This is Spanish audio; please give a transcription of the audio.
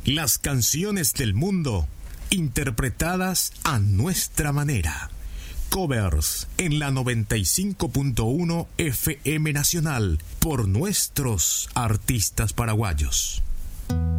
Las canciones del mundo interpretadas a nuestra manera. Covers en la 95.1 FM Nacional por nuestros artistas paraguayos.